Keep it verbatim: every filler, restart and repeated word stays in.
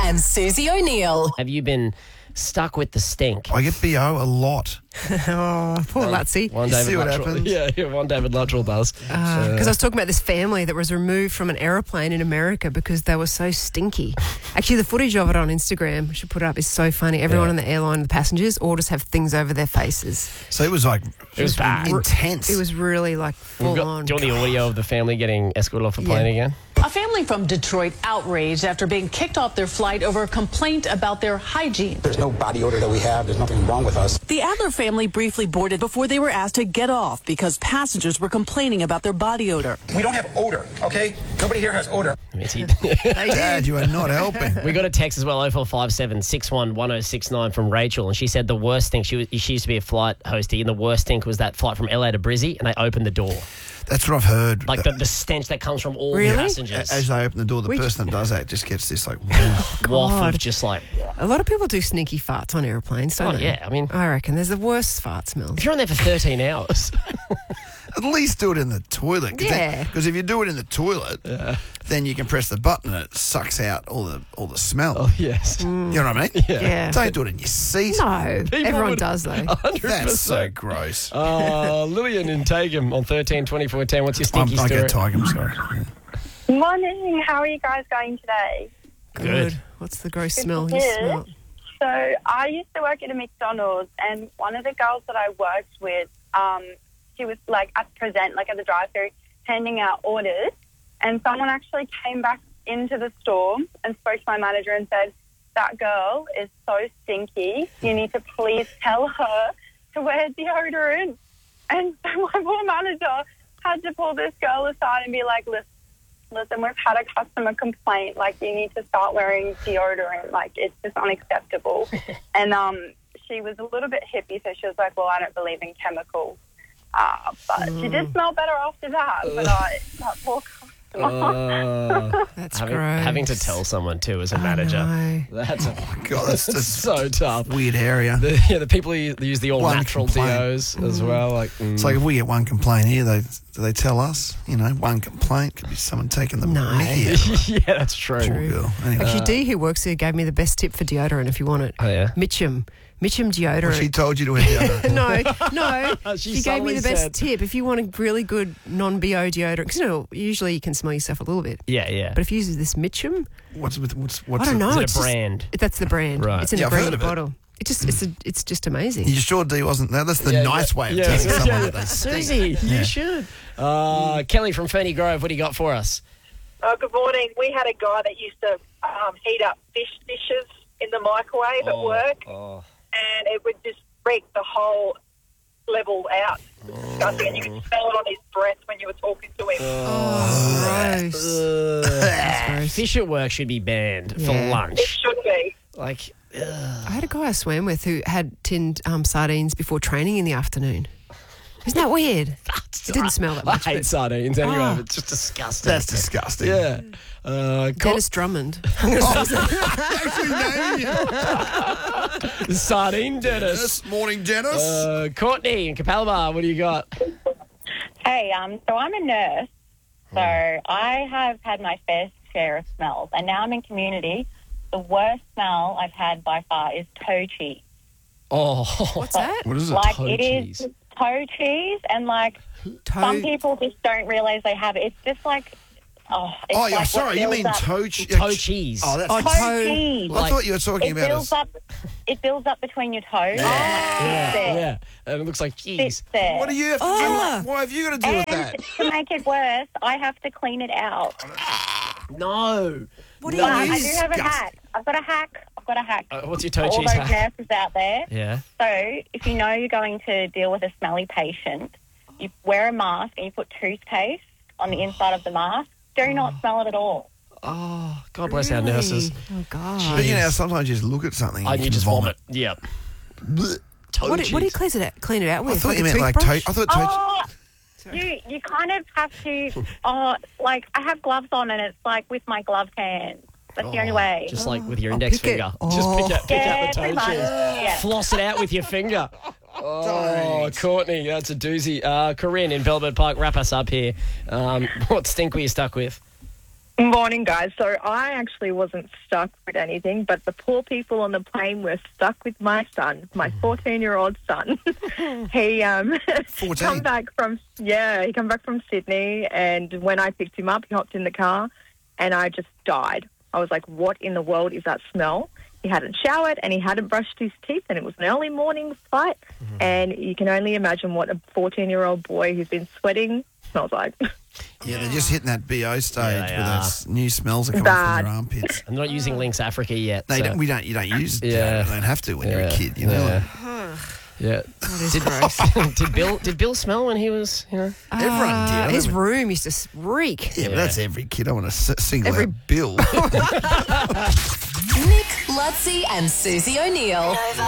and Susie O'Neill. Have you been stuck with the stink? I get B O a lot. Oh, poor Lutsy. One See David what Luttrell. happens. Yeah, yeah, one David Luttrell does. Because I was talking about this family that was removed from an aeroplane in America because they were so stinky. Actually, the footage of it on Instagram, I should put it up, is so funny. Everyone Yeah. on the airline, the passengers, all just have things over their faces. So it was like It was bad. intense. It was really like full We've got, on. do you want the audio of the family getting escorted off the plane Yeah. again? A family from Detroit outraged after being kicked off their flight over a complaint about their hygiene. There's no body odor that we have. There's nothing wrong with us. The Adler family briefly boarded before they were asked to get off because passengers were complaining about their body odor. We don't have odor, okay? Nobody here has odor. Mitzi. Dad, you are not helping. We got a text as well, oh four five seven, six one, one oh six nine from Rachel, and she said the worst stink, she, was, she used to be a flight hostie, and the worst stink was that flight from L A to Brizzy, and they opened the door. That's what I've heard. Like the, the stench that comes from all Really? the passengers. As they open the door, the We person that does that just gets this like, Waff God. of just like, A lot of people do sneaky farts on airplanes, don't oh they? yeah, I mean, I reckon there's the worst fart smells. if you're on there for thirteen hours. at least do it in the toilet. Cause Yeah. Because if you do it in the toilet, then you can press the button and it sucks out all the all the smell. Oh, yes. You know what I mean? Yeah. Don't do it in your seat. No, everyone would- does though. one hundred percent. That's so gross. Uh, Lillian in Tagum on thirteen twenty-four ten. What's your I'm, stinky I story? get tiger, I'm sorry. Morning. How are you guys going today? Good. What's the gross smell you Good. smell? So I used to work at a McDonald's, and one of the girls that I worked with, um, she was like at present, like at the drive-thru, handing out orders, and someone actually came back into the store and spoke to my manager and said, "That girl is so stinky. You need to please tell her to wear deodorant." And so my poor manager had to pull this girl aside and be like, "Listen, listen, we've had a customer complaint. Like, you need to start wearing deodorant. Like, it's just unacceptable." And um, she was a little bit hippie, so she was like, "Well, I don't believe in chemicals." Uh, but she did smell better after that. But uh, that poor customer. Uh, That's having, gross. having to tell someone too as a I manager. know. That's a, God, that's, that's so tough. weird area. The, yeah, the people who use the all One natural complaint. deos as well. Like, mm. It's like if we get one complaint here, they do they tell us? You know, one complaint could be someone taking the No. mickey out of yeah, that's true. poor girl. Anyway, Actually, Dee, who works here, gave me the best tip for deodorant if you want it. Oh yeah. Mitchum. Mitchum well, deodorant. she told you to wear deodorant. no, no. She She, gave me the suddenly best said- tip. If you want a really good non-B O deodorant, because you know, usually you can smell yourself a little bit. Yeah, yeah. But if you use this Mitchum, What's with what's what's I don't it? know. Is it it's a just- brand? that's the brand. Right. It's in Yeah, a I've heard brand of it. bottle. It just, it's, a, it's just amazing. You sure Dee wasn't that? That's the Yeah, nice yeah. way of Yeah, telling yeah, someone yeah. that they stink. Susie, Yeah. you should. Uh, Kelly from Ferny Grove, what do you got for us? Oh, good morning. We had a guy that used to um, heat up fish dishes in the microwave at work, Oh. and it would just break the whole level out. It was disgusting, and you could smell it on his breath when you were talking to him. Oh, gross. That's gross. Fish at work should be banned for Yeah. It lunch. should be. Like, I had a guy I swam with who had tinned um, sardines before training in the afternoon. Isn't that weird? It didn't smell that much. I hate but sardines anyway. Oh. It's just disgusting. That's disgusting. yeah. Uh, Cor- Dennis Drummond. Actually, no, Sardine Dennis. This morning, Dennis. Uh, Courtney in Capalaba, what do you got? Hey, um, so I'm a nurse, so I have had my fair share of smells, and now I'm in community. The worst smell I've had by far is toe cheese. Oh, What's that? what is it? Like, toe it cheese. is toe cheese, and like some Toe. people just don't realise they have it. It's just like, oh, it's Oh, like yeah, what sorry. You builds mean up- toe cheese? toe cheese. Oh, that's. Oh, toe toe- cheese. I thought you were talking It about builds us. up. It builds up between your toes. yeah, there. yeah. And it looks like cheese. Sits there. What do you have to Oh. do? Why have you got to deal with And that? to make it worse, I have to clean it out. No. What do But you I use? do have a disgusting. hack. I've got a hack. I've got a hack. Uh, what's your toe For all cheese those hack? nurses out there. Yeah. So if you know you're going to deal with a smelly patient, you wear a mask and you put toothpaste on the inside of the mask. Do not smell it at all. Oh, God bless our Really? nurses. Oh, God. But you know, sometimes you just look at something Oh, and you can just vomit. vomit. Yep. Blech. Toe What, do- what do you cheese. clean it out, clean it out with? I thought like you a meant like toe. toothbrush? I thought toe. Oh, you you kind of have to. Oh, like I have gloves on and it's like with my gloved hands. That's the only way. Just like with your Oh, index pick it. finger. Oh. Just pick out, pick yeah, out the pretty toe much. cheese. Yeah. Floss it out with your finger. Oh, Courtney, that's a doozy. Uh, Corinne in Velvet Park, wrap us up here. Um, what stink were you stuck with? Morning, guys. So I actually wasn't stuck with anything, but the poor people on the plane were stuck with my son, my fourteen-year-old son. he um, come back from yeah, he come back from Sydney, and when I picked him up, he hopped in the car, and I just died. I was like, "What in the world is that smell?" He hadn't showered and he hadn't brushed his teeth, and it was an early morning flight, mm-hmm. and you can only imagine what a fourteen-year-old boy who's been sweating smells like. Yeah, they're just hitting that B O stage Yeah, they where are. those new smells are coming Bad. from their armpits. I'm not using Lynx Africa yet. They so- don't, we don't. You don't use. Yeah. You don't have to when you're a Yeah. kid. You know. Yeah. Yeah. That is Did, gross. did Bill did Bill smell when he was, you know? Everyone did. I Uh, his remember- room used to s- reek. Yeah, but that's every kid. I want to s- single Every- out Bill. Nick, Lutzi, and Susie O'Neill.